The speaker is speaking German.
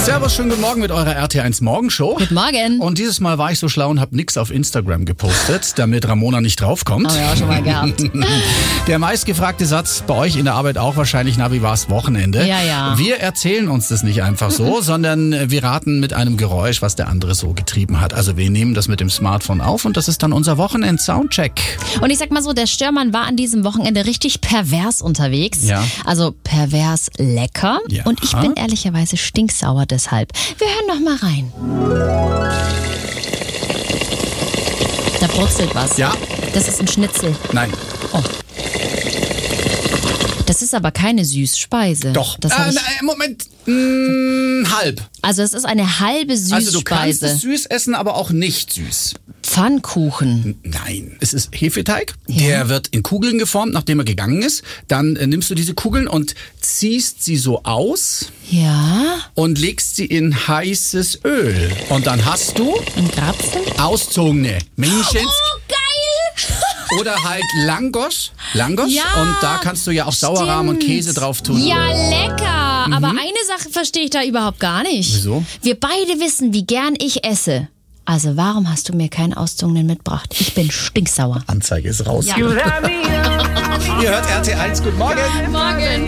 Servus, schönen guten Morgen mit eurer RT1 Morgenshow. Guten Morgen. Und dieses Mal war ich so schlau und habe nichts auf Instagram gepostet, damit Ramona nicht draufkommt. Haben wir auch schon mal gehabt. Der meistgefragte Satz bei euch in der Arbeit auch wahrscheinlich, na, wie war's Wochenende? Ja. Wir erzählen uns das nicht einfach so, sondern wir raten mit einem Geräusch, was der andere so getrieben hat. Also wir nehmen das mit dem Smartphone auf und das ist dann unser Wochenend-Soundcheck. Und ich sag mal so, der Störmann war an diesem Wochenende richtig pervers unterwegs. Ja. Also pervers lecker. Ja. Und ich bin ehrlicherweise stinksauer deshalb. Wir hören noch mal rein. Da brutzelt was. Ja. Das ist ein Schnitzel. Nein. Oh. Das ist aber keine Süßspeise. Doch. Das hab ich, Moment. Halb. also es ist eine halbe Süßspeise. Also du kannst es süß essen, aber auch nicht süß. Pfannkuchen. Nein, es ist Hefeteig. Ja. Der wird in Kugeln geformt, nachdem er gegangen ist. Dann nimmst du diese Kugeln und ziehst sie so aus Ja. und legst sie in heißes Öl. Und dann hast du Ein Grapfen. auszogene Männchens Oh, geil! oder halt Langos. Ja, Und da kannst du ja auch Sauerrahm und stimmt. Käse drauf tun. Ja, lecker. Aber eine Sache verstehe ich da überhaupt gar nicht. Wieso? Wir beide wissen, wie gern ich esse. Also warum hast du mir keinen Auszogenen mitgebracht? Ich bin stinksauer. Anzeige ist raus. Ja. Ihr hört RT1, guten Morgen. Morgen.